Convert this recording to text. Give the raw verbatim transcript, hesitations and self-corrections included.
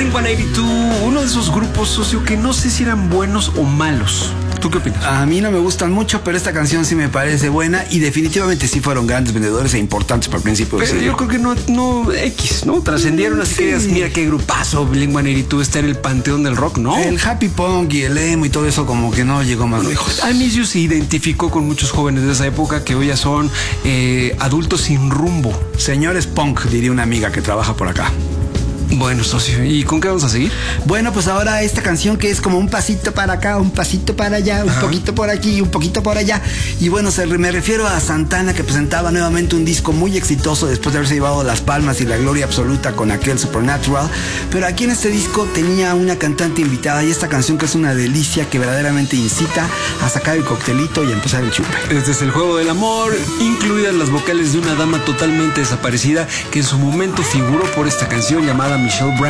Blink ciento ochenta y dos, uno de esos grupos, socio, que no sé si eran buenos o malos. ¿Tú qué opinas? A mí no me gustan mucho, pero esta canción sí me parece buena y definitivamente sí fueron grandes vendedores e importantes para el principio. Pero yo creo que no, no X, ¿no? Trascendieron, así sí. que digas, mira qué grupazo, Blink ciento ochenta y dos está en el panteón del rock, ¿no? El happy punk y el emo y todo eso como que no llegó más lejos. A mí se identificó con muchos jóvenes de esa época que hoy ya son eh, adultos sin rumbo. Señores punk, diría una amiga que trabaja por acá. Bueno, socio, ¿y con qué vamos a seguir? Bueno, pues ahora esta canción que es como un pasito para acá, un pasito para allá, un Ajá. poquito por aquí, un poquito por allá. Y bueno, se, me refiero a Santana, que presentaba nuevamente un disco muy exitoso después de haberse llevado las palmas y la gloria absoluta con aquel Supernatural. Pero aquí en este disco tenía una cantante invitada y esta canción que es una delicia, que verdaderamente incita a sacar el coctelito y a empezar el chupe. Este es El Juego del Amor, incluidas las vocales de una dama totalmente desaparecida que en su momento figuró por esta canción llamada Michelle Branch.